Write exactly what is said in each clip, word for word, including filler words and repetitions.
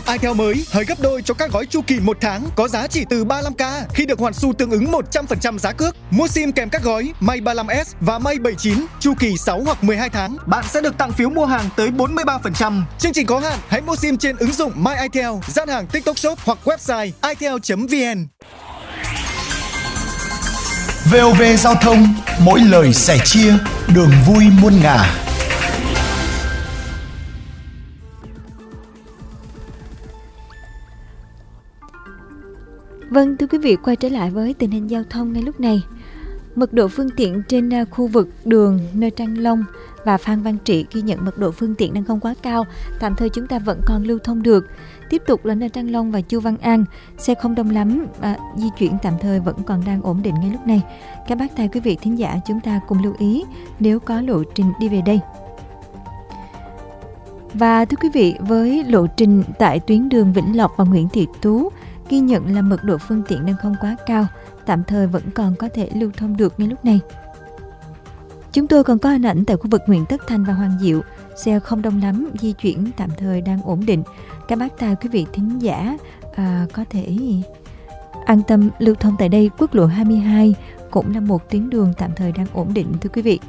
itel mới hơi gấp đôi cho các gói chu kỳ một tháng có giá chỉ từ ba mươi lăm k khi được hoàn xu tương ứng một trăm phần trăm giá cước. Mua sim kèm các gói May ba mươi lăm S và May bảy mươi chín chu kỳ sáu hoặc mười hai tháng, bạn sẽ được tặng phiếu mua hàng tới bốn mươi ba phần trăm. Chương trình có hạn, hãy mua sim trên ứng dụng My itel, gian hàng TikTok Shop hoặc website itel chấm vn. vê o vê Giao thông, mỗi lời sẻ chia, đường vui muôn ngả. Vâng, thưa quý vị, quay trở lại với tình hình giao thông ngay lúc này. Mật độ phương tiện trên khu vực đường nơi Trang Long và Phan Văn Trị ghi nhận mật độ phương tiện đang không quá cao, tạm thời chúng ta vẫn còn lưu thông được. Tiếp tục là nơi Trang Long và Chu Văn An, xe không đông lắm, à, di chuyển tạm thời vẫn còn đang ổn định ngay lúc này. Các bác tài quý vị thính giả chúng ta cùng lưu ý nếu có lộ trình đi về đây. Và thưa quý vị, với lộ trình tại tuyến đường Vĩnh Lộc và Nguyễn Thị Tú ghi nhận là mật độ phương tiện đang không quá cao, tạm thời vẫn còn có thể lưu thông được ngay lúc này. Chúng tôi còn có hình ảnh tại khu vực Nguyễn Tất Thành và Hoàng Diệu, xe không đông lắm, di chuyển tạm thời đang ổn định. Các bác tài quý vị thính giả à, có thể an tâm lưu thông tại đây. Quốc lộ hai mươi hai cũng là một tuyến đường tạm thời đang ổn định, thưa quý vị.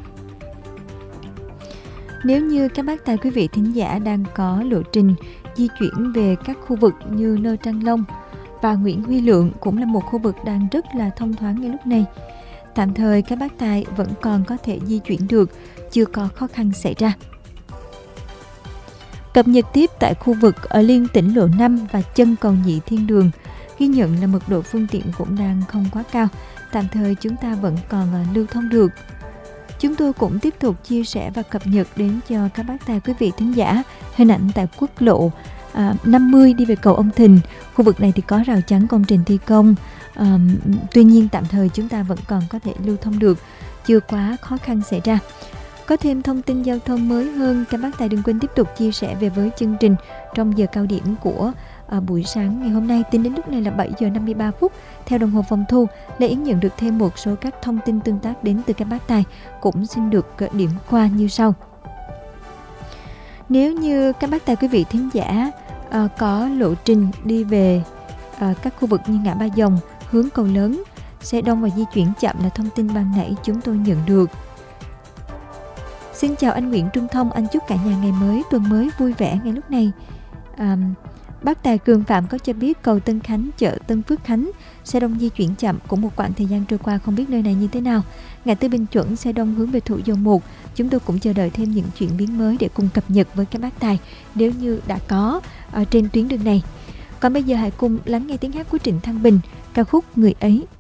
Nếu như các bác tài quý vị thính giả đang có lộ trình di chuyển về các khu vực như nơi Trang Long và Nguyễn Huy Lượng, cũng là một khu vực đang rất là thông thoáng ngay lúc này, tạm thời các bác tài vẫn còn có thể di chuyển được, chưa có khó khăn xảy ra. Cập nhật tiếp tại khu vực ở liên tỉnh lộ năm và chân cầu Nhị Thiên Đường, ghi nhận là mật độ phương tiện cũng đang không quá cao, tạm thời chúng ta vẫn còn lưu thông được. Chúng tôi cũng tiếp tục chia sẻ và cập nhật đến cho các bác tài quý vị thính giả hình ảnh tại quốc lộ à, năm mươi đi về cầu Ông Thìn. Khu vực này thì có rào chắn công trình thi công, à, tuy nhiên tạm thời chúng ta vẫn còn có thể lưu thông được, chưa quá khó khăn xảy ra. Có thêm thông tin giao thông mới hơn, các bác tài đừng quên tiếp tục chia sẻ về với chương trình trong giờ cao điểm của à, buổi sáng ngày hôm nay. Tính đến lúc này là bảy giờ năm mươi ba phút theo đồng hồ phòng thu. Lê Yến nhận được thêm một số các thông tin tương tác đến từ các bác tài, cũng xin được điểm qua như sau. Nếu như các bác tài quý vị thính giả à, có lộ trình đi về à, các khu vực như ngã Ba Dòng, hướng cầu lớn, xe đông và di chuyển chậm là thông tin ban nãy chúng tôi nhận được. Xin chào anh Nguyễn Trung Thông, anh chúc cả nhà ngày mới, tuần mới vui vẻ ngay lúc này. À, bác tài Cường Phạm có cho biết cầu Tân Khánh, chợ Tân Phước Khánh, xe đông di chuyển chậm cũng một quãng thời gian trôi qua, không biết nơi này như thế nào. Ngã tư Bình Chuẩn, xe đông hướng về Thủ Dầu Một. Chúng tôi cũng chờ đợi thêm những chuyển biến mới để cùng cập nhật với các bác tài nếu như đã có ở trên tuyến đường này. Còn bây giờ hãy cùng lắng nghe tiếng hát của Trịnh Thăng Bình, ca khúc Người Ấy.